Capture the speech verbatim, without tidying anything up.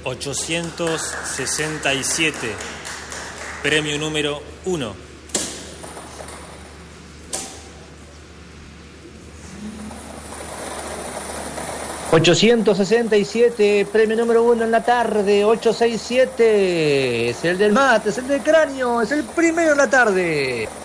ochocientos sesenta y siete, premio número uno. ochocientos sesenta y siete, premio número uno en la tarde, ochocientos sesenta y siete, es el del mate, es el del cráneo, es el primero en la tarde.